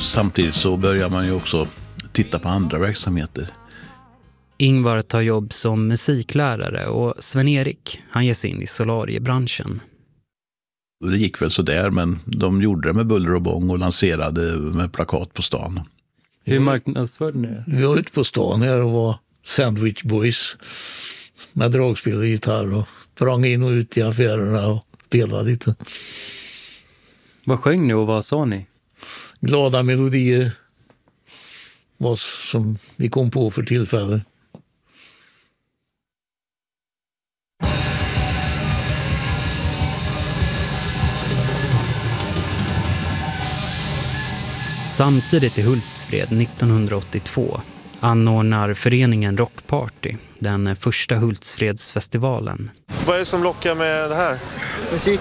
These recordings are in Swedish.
Samtidigt så börjar man ju också titta på andra verksamheter. Ingvar tar jobb som musiklärare och Sven-Erik, han ger sig in i solariebranschen. Det gick väl så där, men de gjorde det med buller och bång och lanserade med plakat på stan. Hur marknadsförde ni? Vi var ute på stan här och var Sandwich Boys med dragspel och gitarr och sprang in och ut i affärerna och spelade lite. Vad sjöng ni och vad sa ni? Glada melodier var som vi kom på för tillfället. Samtidigt i Hultsfred 1982 anordnar föreningen Rockparty den första Hultsfredsfestivalen. Vad är det som lockar med det här? Musik.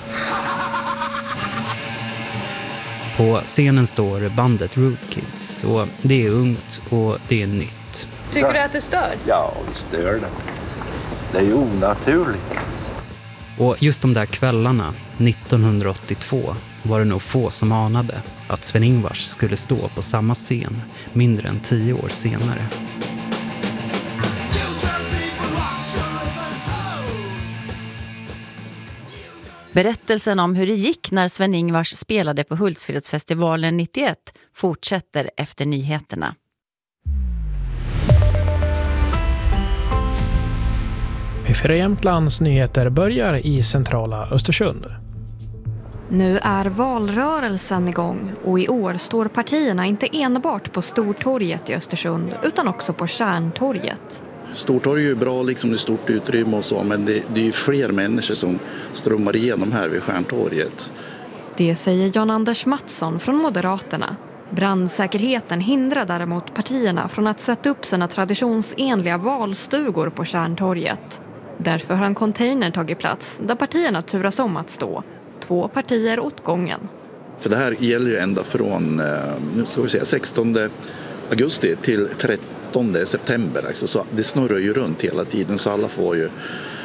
På scenen står bandet Rootkids och det är ungt och det är nytt. Tycker du att det stör? Ja, det stör det. Det är ju onaturligt. Och just de där kvällarna 1982 var det nog få som anade att Sven-Ingvars skulle stå på samma scen mindre än 10 år senare. Berättelsen om hur det gick när Sven-Ingvars spelade på Hultsfredsfestivalen 91 fortsätter efter nyheterna. P4 Jämtlands nyheter börjar i centrala Östersund. Nu är valrörelsen igång och i år står partierna inte enbart på Stortorget i Östersund utan också på Kärntorget. Stortorget är ju bra, liksom det är stort utrymme och så, men det är ju fler människor som strömmar igenom här vid Stjärntorget. Det säger Jan-Anders Mattsson från Moderaterna. Brandsäkerheten hindrar däremot partierna från att sätta upp sina traditionsenliga valstugor på Kärntorget. Därför har en container tagit plats där partierna turas om att stå. 2 partier åt gången. För det här gäller ju ända från 16 augusti till 13 september. Alltså, så det snurrar ju runt hela tiden så alla får ju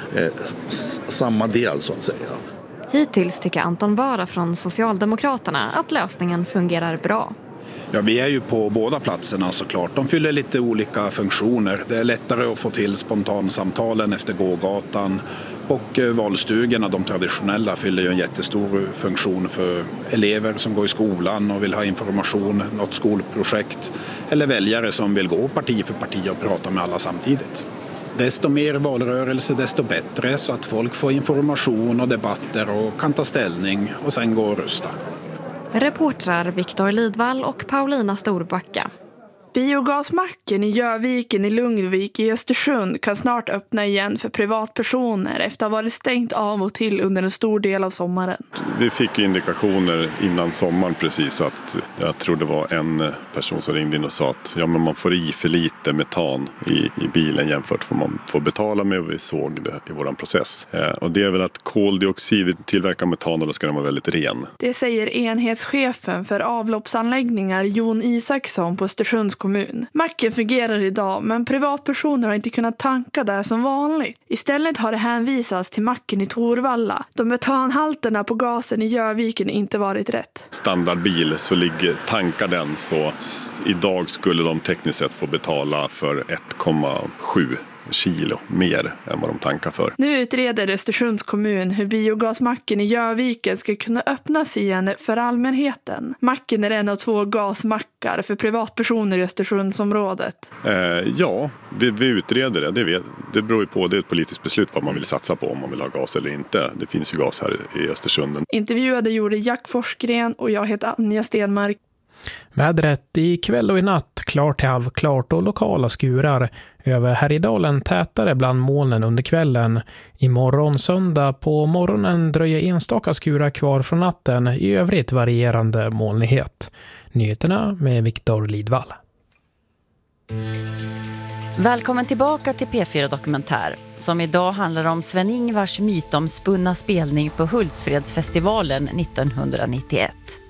samma del så att säga. Hittills tycker Anton Vara från Socialdemokraterna att lösningen fungerar bra. Ja, vi är ju på båda platserna såklart. De fyller lite olika funktioner. Det är lättare att få till spontansamtalen efter gågatan. Och valstugorna, de traditionella, fyller ju en jättestor funktion för elever som går i skolan och vill ha information, något skolprojekt. Eller väljare som vill gå parti för parti och prata med alla samtidigt. Desto mer valrörelse, desto bättre så att folk får information och debatter och kan ta ställning och sen gå och rösta. Reportrar Viktor Lidvall och Paulina Storbacka. Biogasmacken i Göviken i Lundvik i Östersund kan snart öppna igen för privatpersoner efter att ha varit stängt av och till under en stor del av sommaren. Vi fick indikationer innan sommaren precis att jag tror det var en person som ringde in och sa att men man får i för lite metan i bilen jämfört med vad man får betala med, och vi såg det i våran process. Och det är väl att koldioxid tillverkar metan och då ska den vara väldigt ren. Det säger enhetschefen för avloppsanläggningar Jon Isaksson på Östersunds kommun. Macken fungerar idag men privatpersoner har inte kunnat tanka där som vanligt. Istället har det hänvisats till macken i Torvalla. De metanhalterna på gasen i Göviken inte varit rätt. Standardbil så tankar den så idag skulle de tekniskt sett få betala för 1,7 kilo mer än vad de tankar för. Nu utreder Östersunds kommun hur biogasmacken i Göviken ska kunna öppnas igen för allmänheten. Macken är en av 2 gasmackar för privatpersoner i Östersundsområdet. Ja, vi utreder det. Det beror ju på, det är ett politiskt beslut vad man vill satsa på, om man vill ha gas eller inte. Det finns ju gas här i Östersund. Intervjuade gjorde Jack Forsgren och jag heter Anja Stenmark. Vädret i kväll och i natt klart till halvklart och lokala skurar. Över Härjedalen tätare bland molnen under kvällen. Imorgon söndag på morgonen dröjer enstaka skurar kvar från natten. I övrigt varierande molnighet. Nyheterna med Viktor Lidvall. Välkommen tillbaka till P4 Dokumentär, som idag handlar om Sven-Ingvars mytomspunna spelning på Hultsfredsfestivalen 1991.